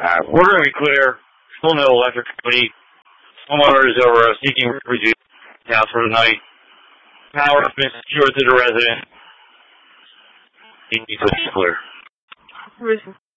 We're going to be clear. Still no electric company. Homeowners are seeking reduced house for the night. Power has been secured to the resident. Clear.